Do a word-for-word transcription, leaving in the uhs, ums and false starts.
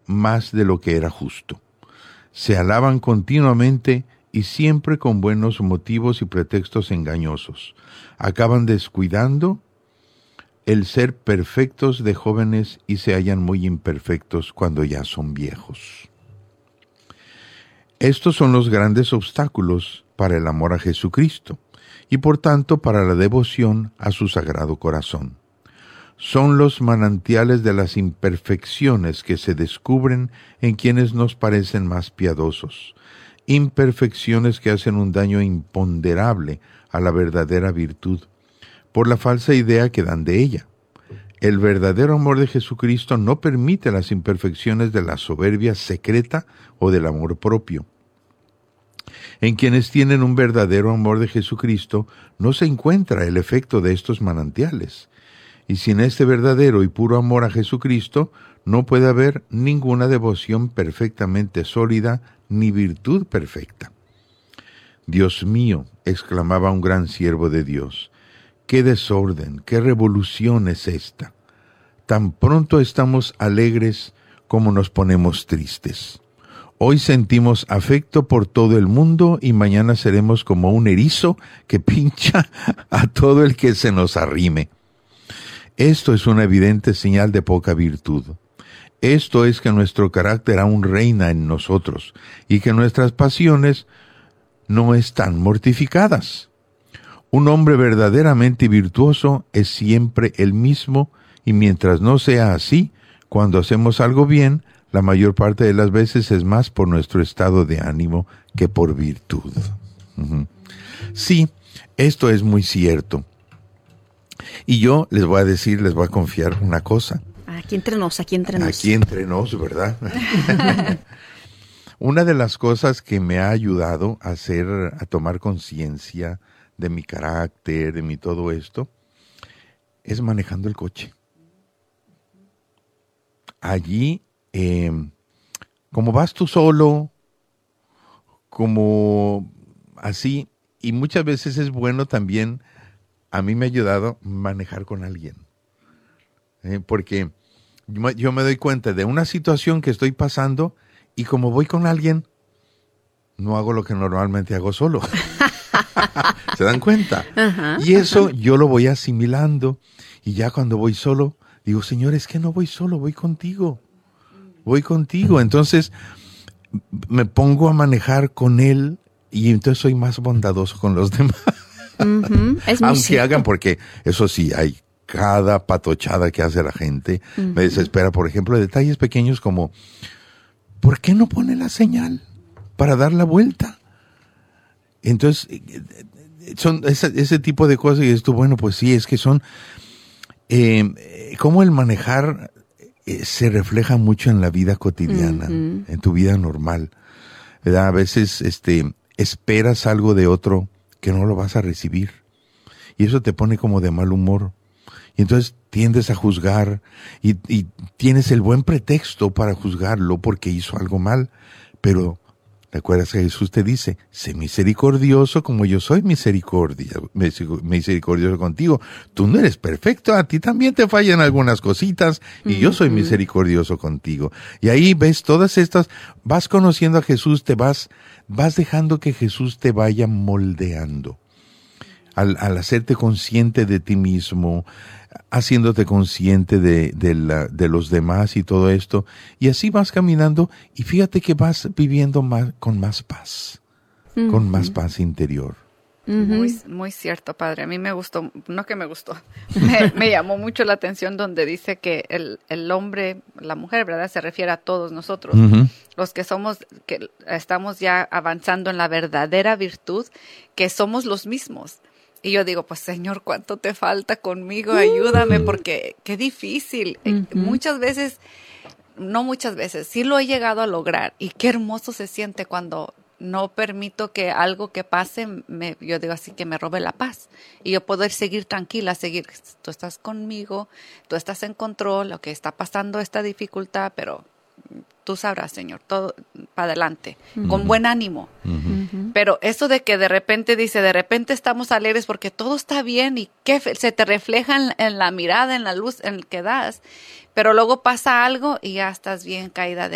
más de lo que era justo. Se alaban continuamente y siempre con buenos motivos y pretextos engañosos. Acaban descuidando el ser perfectos de jóvenes y se hallan muy imperfectos cuando ya son viejos. Estos son los grandes obstáculos para el amor a Jesucristo y por tanto para la devoción a su Sagrado Corazón. Son los manantiales de las imperfecciones que se descubren en quienes nos parecen más piadosos, imperfecciones que hacen un daño imponderable a la verdadera virtud, por la falsa idea que dan de ella. El verdadero amor de Jesucristo no permite las imperfecciones de la soberbia secreta o del amor propio. En quienes tienen un verdadero amor de Jesucristo no se encuentra el efecto de estos manantiales. Y sin este verdadero y puro amor a Jesucristo no puede haber ninguna devoción perfectamente sólida ni virtud perfecta. Dios mío, exclamaba un gran siervo de Dios, ¡qué desorden, qué revolución es esta! Tan pronto estamos alegres como nos ponemos tristes. Hoy sentimos afecto por todo el mundo y mañana seremos como un erizo que pincha a todo el que se nos arrime. Esto es una evidente señal de poca virtud. Esto es que nuestro carácter aún reina en nosotros y que nuestras pasiones no están mortificadas. Un hombre verdaderamente virtuoso es siempre el mismo y mientras no sea así, cuando hacemos algo bien, la mayor parte de las veces es más por nuestro estado de ánimo que por virtud. Uh-huh. Sí, esto es muy cierto. Y yo les voy a decir, les voy a confiar una cosa. Aquí entre nos, aquí entre nos. Aquí entre nos, ¿verdad? Una de las cosas que me ha ayudado a hacer, a tomar conciencia de mi carácter, de mi todo esto, es manejando el coche. Allí, eh, como vas tú solo, como así, y muchas veces es bueno también, a mí me ha ayudado manejar con alguien. Eh, porque yo, yo me doy cuenta de una situación que estoy pasando y como voy con alguien, no hago lo que normalmente hago solo. ¿Se dan cuenta? Uh-huh, y eso uh-huh. Yo lo voy asimilando y ya cuando voy solo, digo, Señor, es que no voy solo, voy contigo. Voy contigo. Entonces me pongo a manejar con Él y entonces soy más bondadoso con los demás. Uh-huh. Es muy Aunque cierto. hagan, porque eso sí, hay cada patochada que hace la gente. Uh-huh. Me desespera, por ejemplo, detalles pequeños como, ¿por qué no pone la señal para dar la vuelta? Entonces, son ese, ese tipo de cosas y esto, bueno, pues sí, es que son, eh, como el manejar eh, se refleja mucho en la vida cotidiana, uh-huh. en tu vida normal, ¿verdad? A veces, este, esperas algo de otro que no lo vas a recibir. Y eso te pone como de mal humor. Y entonces tiendes a juzgar y, y tienes el buen pretexto para juzgarlo porque hizo algo mal. Pero recuerdas que Jesús te dice, sé misericordioso como yo soy misericordia, misericordioso contigo. Tú no eres perfecto, a ti también te fallan algunas cositas y uh-huh. yo soy misericordioso contigo. Y ahí ves todas estas, vas conociendo a Jesús, te vas, vas dejando que Jesús te vaya moldeando. Al, al hacerte consciente de ti mismo, haciéndote consciente de, de, la, de los demás y todo esto. Y así vas caminando y fíjate que vas viviendo más, con más paz, uh-huh. con más paz interior. Uh-huh. Muy, muy cierto, padre. A mí me gustó, no que me gustó, me, me llamó mucho la atención donde dice que el, el hombre, la mujer, ¿verdad? Se refiere a todos nosotros, uh-huh. los que somos, que estamos ya avanzando en la verdadera virtud, que somos los mismos. Y yo digo, pues Señor, ¿cuánto te falta conmigo? Ayúdame, porque qué difícil. Uh-huh. Muchas veces, no muchas veces, sí lo he llegado a lograr. Y qué hermoso se siente cuando no permito que algo que pase, me, yo digo así, que me robe la paz. Y yo poder seguir tranquila, seguir, tú estás conmigo, tú estás en control, lo que está pasando, esta dificultad, pero tú sabrás, Señor, todo para adelante, uh-huh. con buen ánimo. Uh-huh. Pero eso de que de repente dice, de repente estamos alegres porque todo está bien y que se te refleja en, en la mirada, en la luz en el que das, pero luego pasa algo y ya estás bien caída de